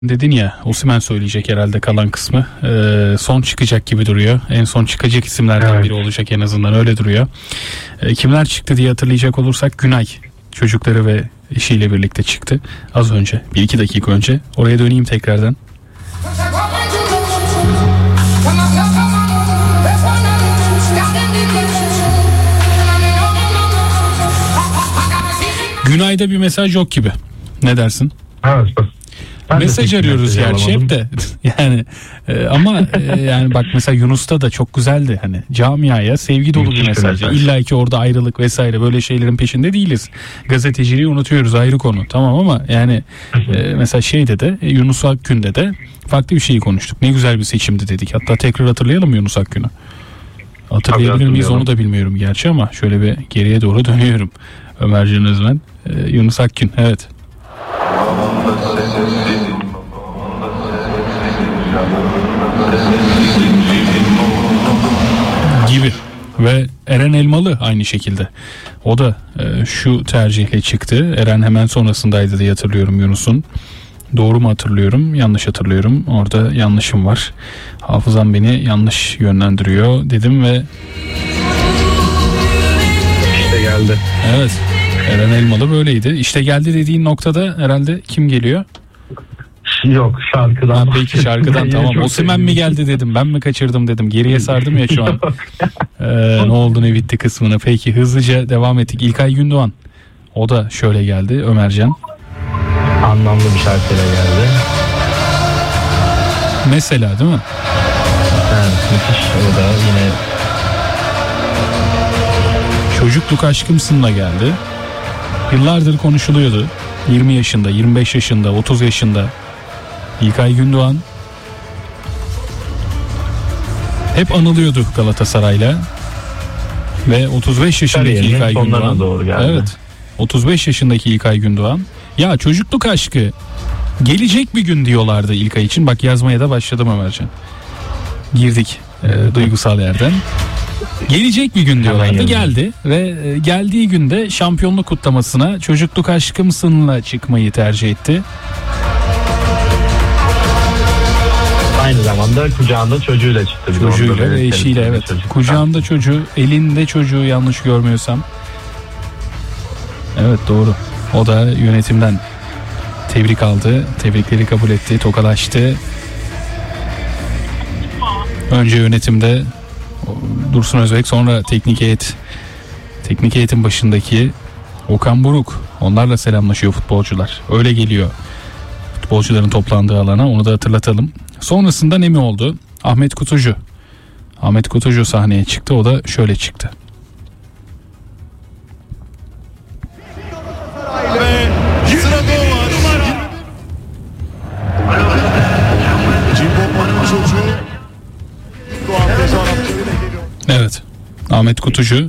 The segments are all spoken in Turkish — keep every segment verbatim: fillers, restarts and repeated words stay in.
Dedin ya, Osimhen söyleyecek herhalde kalan kısmı. Ee, son çıkacak gibi duruyor. En son çıkacak isimlerden evet. biri olacak, en azından öyle duruyor. Ee, kimler çıktı diye hatırlayacak olursak, Günay çocukları ve eşiyle birlikte çıktı. Az önce, bir iki dakika önce. Oraya döneyim tekrardan. Günay'da bir mesaj yok gibi. Ne dersin? Evet. Ben mesaj arıyoruz gerçi hep de yani e, ama e, yani bak mesela Yunus'ta da çok güzeldi, hani camiaya sevgi dolu bir mesaj. İlla ki orada ayrılık vesaire böyle şeylerin peşinde değiliz. Gazeteciliği unutuyoruz, ayrı konu, tamam, ama yani e, mesela şeyde de Yunus Akgün'de de farklı bir şeyi konuştuk. Ne güzel bir seçimdi dedik. Hatta tekrar hatırlayalım mı Yunus Akgün'ü? Hatırlayabilir miyiz onu da bilmiyorum gerçi, ama şöyle bir geriye doğru dönüyorum. Ömercan Özmen, e, Yunus Akgün, evet. Gibi. Ve Eren Elmalı aynı şekilde. O da e, şu tercihle çıktı. Eren hemen sonrasındaydı diye hatırlıyorum Yunus'un. Doğru mu hatırlıyorum? Yanlış hatırlıyorum. Orada yanlışım var. Hafızam beni yanlış yönlendiriyor dedim ve işte geldi. Evet. Eren Elmalı böyleydi. İşte geldi dediğin noktada herhalde kim geliyor? Yok, şarkıdan. Ha, peki şarkıdan tamam. Osimhen mi geldi dedim. Ben mi kaçırdım dedim. Geriye sardım ya şu an. Ee, ne oldu ne bitti kısmına. Peki hızlıca devam ettik. İlkay Gündoğan. O da şöyle geldi. Ömercan. Anlamlı bir şarkıyla geldi. Mesela değil mi? Evet, müthiş. O da yine Çocukluk aşkımsınla geldi. Yıllardır konuşuluyordu. yirmi yaşında, yirmi beş yaşında, otuz yaşında İlkay Gündoğan hep anılıyordu Galatasaray'la ve otuz beş yaşındaki kariyerinin İlkay Gündoğan. Doğru geldi. Evet. otuz beş yaşındaki İlkay Gündoğan. Ya çocukluk aşkı gelecek bir gün diyorlardı İlkay için. Bak yazmaya da başladım Ömercan. Girdik e, duygusal yerden. Gelecek bir gün diyorlardı. Geldi ve geldiği günde şampiyonluk kutlamasına çocukluk aşkımsınla çıkmayı tercih etti. Aynı zamanda kucağında çocuğuyla çıktı. Çocuğuyla ve eşiyle, evet. Çocuk. Kucağında çocuğu, elinde çocuğu yanlış görmüyorsam. Evet, doğru. O da yönetimden tebrik aldı. Tebrikleri kabul etti, tokalaştı. Önce yönetimde Dursun Özbek, sonra teknik heyet, teknik heyetin başındaki Okan Buruk, onlarla selamlaşıyor futbolcular. Öyle geliyor futbolcuların toplandığı alana, onu da hatırlatalım. Sonrasında ne mi oldu? Ahmet Kutucu. Ahmet Kutucu sahneye çıktı, o da şöyle çıktı. Evet, Ahmet Kutucu.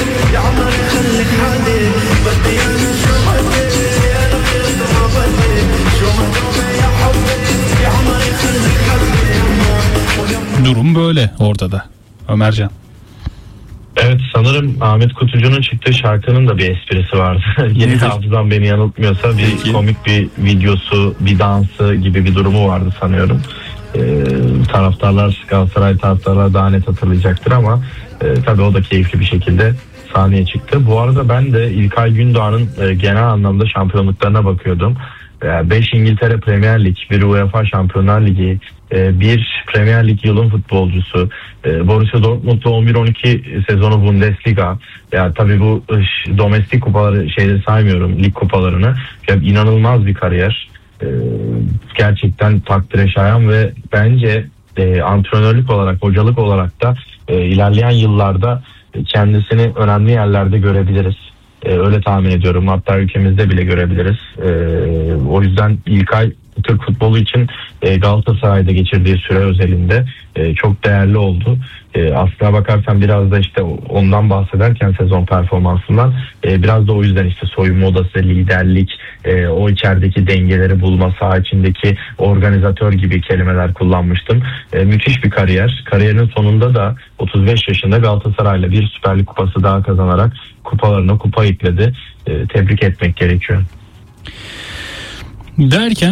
Durum böyle orada da Ömercan. Evet, sanırım Ahmet Kutucu'nun çıktığı şarkının da bir esprisi vardı. Yeni hafızam beni yanıltmıyorsa bir Peki. komik bir videosu, bir dansı gibi bir durumu vardı sanıyorum. Ee, taraftarlar, Galatasaray taraftarlar daha net hatırlayacaktır ama e, tabii o da keyifli bir şekilde sahneye çıktı. Bu arada ben de İlkay Gündoğan'ın e, genel anlamda şampiyonluklarına bakıyordum. beş İngiltere Premier Lig, bir UEFA Şampiyonlar Ligi, bir Premier Lig yılın futbolcusu, Borussia Dortmund'da on bir on iki sezonu Bundesliga. Ya tabii bu domestik kupaları şeyleri saymıyorum, lig kupalarını. Ya inanılmaz bir kariyer. Gerçekten takdire şayan ve bence antrenörlük olarak, hocalık olarak da ilerleyen yıllarda kendisini önemli yerlerde görebiliriz. Ee, öyle tahmin ediyorum. Hatta ülkemizde bile görebiliriz. Ee, o yüzden İlkay Türk futbolu için e, Galatasaray'da geçirdiği süre özelinde e, çok değerli oldu. E, aslına bakarsan biraz da işte ondan bahsederken sezon performansından e, biraz da o yüzden işte soyunma odası, liderlik, e, o içerideki dengeleri bulma, saha içindeki organizatör gibi kelimeler kullanmıştım. E, müthiş bir kariyer. Kariyerin sonunda da otuz beş yaşında Galatasaray'la bir Süper Lig kupası daha kazanarak kupalarına kupa ekledi. E, tebrik etmek gerekiyor. Derken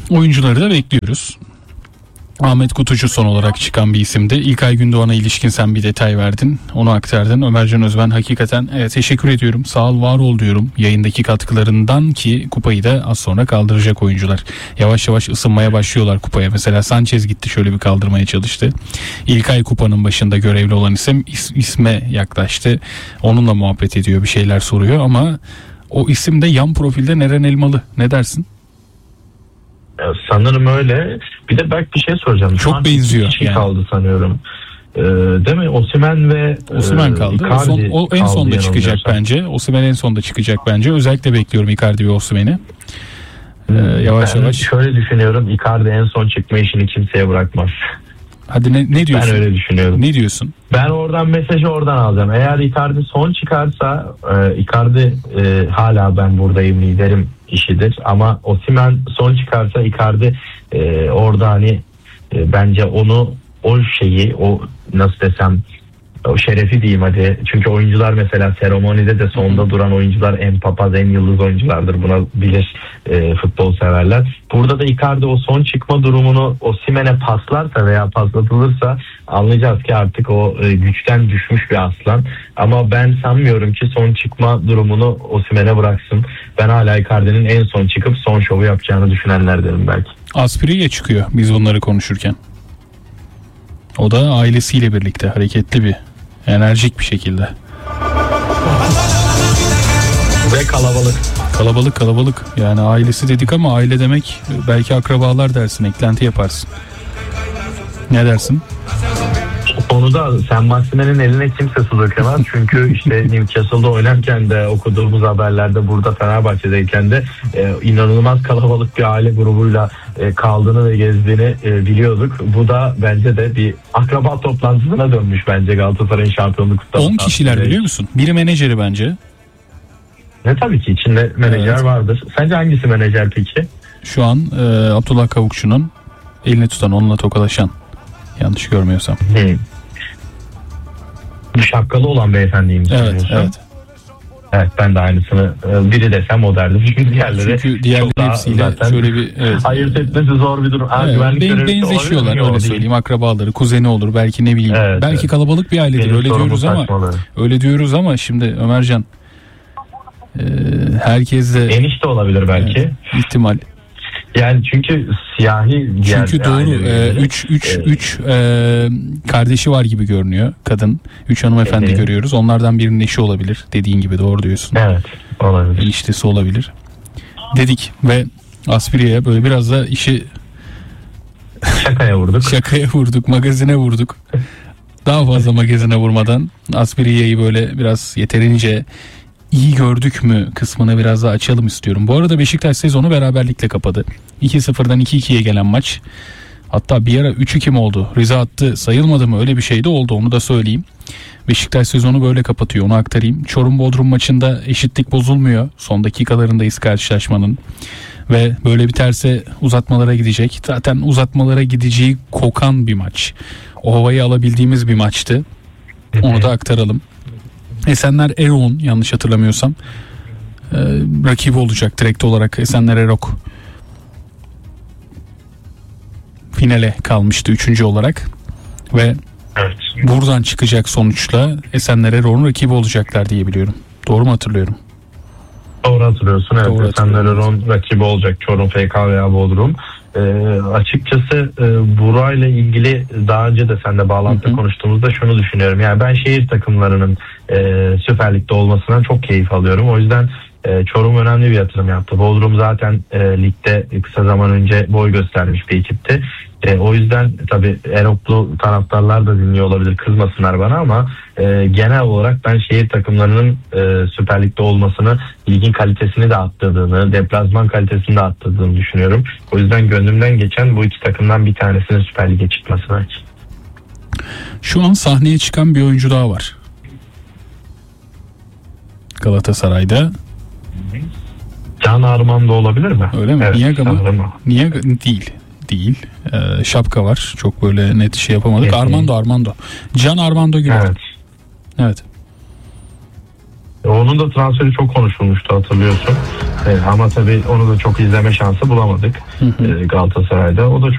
oyuncuları da bekliyoruz. Ahmet Kutucu son olarak çıkan bir isimdi. İlkay Gündoğan'a ilişkin sen bir detay verdin. Onu aktardın. Ömercan Özben hakikaten evet, teşekkür ediyorum. Sağ ol, var ol diyorum. Yayındaki katkılarından ki kupayı da az sonra kaldıracak oyuncular. Yavaş yavaş ısınmaya başlıyorlar kupaya. Mesela Sanchez gitti, şöyle bir kaldırmaya çalıştı. İlkay kupanın başında görevli olan isim is- isme yaklaştı. Onunla muhabbet ediyor, bir şeyler soruyor ama o isim de yan profilde Eren Elmalı. Ne dersin? Sanırım öyle. Bir de belki bir şey soracağım. Çok Şu benziyor iki kişi yani. kaldı sanıyorum. Ee, değil mi? Osimhen ve Osimhen kaldı. Icardi O, son, o en kaldı sonda çıkacak yanılmıyorsam. bence. Osimhen en sonda çıkacak bence. Özellikle bekliyorum Icardi ve Osimhen'i. Ee, yavaş ben yavaş. şöyle düşünüyorum. Icardi en son çıkma işini kimseye bırakmaz. Hadi ne, ne diyorsun? Ben öyle düşünüyorum. Ne diyorsun? Ben oradan mesajı oradan alacağım. Eğer Icardi son çıkarsa e, Icardi e, hala ben buradayım liderim işidir. Ama Osimhen son çıkarsa Icardi e, orada hani e, bence onu o şeyi o nasıl desem o şerefi diyeyim hadi. Çünkü oyuncular mesela seremonide de sonda duran oyuncular en papaz en yıldız oyunculardır. Buna bilir e, futbol severler. Burada da Icardi o son çıkma durumunu Osimhen'e paslarsa veya paslatılırsa anlayacağız ki artık o e, güçten düşmüş bir aslan. Ama ben sanmıyorum ki son çıkma durumunu Osimhen'e bıraksın. Ben hala Icardi'nin en son çıkıp son şovu yapacağını düşünenlerdenim belki. Aspiriye çıkıyor biz bunları konuşurken. O da ailesiyle birlikte hareketli bir, enerjik bir şekilde. Ve kalabalık. Kalabalık kalabalık. Yani ailesi dedik ama aile demek belki akrabalar dersin, eklenti yaparsın. Ne dersin? O konuda Sen Maximen'in eline kimse su dökemez. Çünkü işte Newcastle'da oynarken de okuduğumuz haberlerde burada Fenerbahçe'deyken de e, inanılmaz kalabalık bir aile grubuyla e, kaldığını ve gezdiğini e, biliyorduk. Bu da bence de bir akraba toplantısına dönmüş bence Galatasaray'ın şampiyonluk kutlaması. on kişiler biliyor musun? Biri menajeri bence. Ne tabii ki içinde menajer Evet. vardır. Sence hangisi menajer peki? Şu an e, Abdullah Kavukçu'nun elini tutan, onunla tokalaşan. Yanlış görmüyorsam. Hmm. Bu şapkalı olan beyefendiyi mi Evet, söylüyorsun? evet. Evet, ben de aynısını biri desem o derdim. Çünkü diğerleri Çünkü diğerleri hepsiyle şöyle bir evet, ayırt etmesi zor bir durum. Ha, evet, güvenlik ben, görevlisi benzeşiyorlar olabilir mi? öyle O söyleyeyim. değil. Akrabaları, kuzeni olur, belki ne bileyim. Evet, belki evet. kalabalık bir ailedir. Benim Öyle sorumun diyoruz ama saçmalığı. öyle diyoruz ama şimdi Ömercan e, herkes de Enişte olabilir belki. evet, ihtimal. Yani çünkü siyahi diğer Çünkü doğru aileleri- 3 3 Evet. üç kardeşi var gibi görünüyor kadın. üç hanımefendi Evet. görüyoruz. Onlardan birinin eşi olabilir. Dediğin gibi doğru diyorsun. Evet, olabilir. Eniştesi olabilir. Dedik ve Aspiriye'ye böyle biraz da işi Şakaya vurduk. şakaya vurduk, magazine vurduk. Daha fazla magazine vurmadan Aspiriye'yi böyle biraz yeterince iyi gördük mü kısmını biraz daha açalım istiyorum. Bu arada Beşiktaş sezonu beraberlikle kapadı. iki sıfırdan iki ikiye gelen maç. Hatta bir ara üç iki mi oldu? Rize attı sayılmadı mı? Öyle bir şey de oldu, onu da söyleyeyim. Beşiktaş sezonu böyle kapatıyor, onu aktarayım. Çorum Bodrum maçında eşitlik bozulmuyor. Son dakikalarındayız karşılaşmanın. Ve böyle biterse uzatmalara gidecek. Zaten uzatmalara gideceği kokan bir maç. O havayı alabildiğimiz bir maçtı. Onu da aktaralım. Esenler Erok'un yanlış hatırlamıyorsam e, rakibi olacak direkt olarak. Esenler Erok finale kalmıştı üçüncü olarak ve Evet. buradan çıkacak sonuçla Esenler Erok'un rakibi olacaklar diye biliyorum. Doğru mu hatırlıyorum? Doğru hatırlıyorsun. Evet. Doğru Esenler hatırlıyorum. Erok'un rakibi olacak Çorum F K veya Bodrum. Ee, açıkçası e, burayla ilgili daha önce de seninle bağlantıda Hı hı. konuştuğumuzda şunu düşünüyorum. Yani ben şehir takımlarının e, Süper Lig'de olmasından çok keyif alıyorum. O yüzden e, Çorum önemli bir yatırım yaptı. Bodrum zaten e, ligde kısa zaman önce boy göstermiş bir ekipti. E, o yüzden tabii Eroklu taraftarlar da dinliyor olabilir, kızmasınlar bana ama e, genel olarak ben şehir takımlarının e, Süper Lig'de olmasını, ligin kalitesini de arttırdığını, deplasman kalitesini de arttırdığını düşünüyorum. O yüzden gönlümden geçen bu iki takımdan bir tanesinin Süper Lig'e çıkması belki. Şu an sahneye çıkan bir oyuncu daha var Galatasaray'da. Can Armando olabilir mi? Öyle mi? Evet, Niyaga mı? sanırım o. Niyaga değil. Değil. Ee, şapka var. Çok böyle net şey yapamadık. Evet. Armando Armando. Can Armando Güler. Evet. Evet. Onun da transferi çok konuşulmuştu, hatırlıyorsun. E, ama tabii onu da çok izleme şansı bulamadık Hı hı. e, Galatasaray'da. O da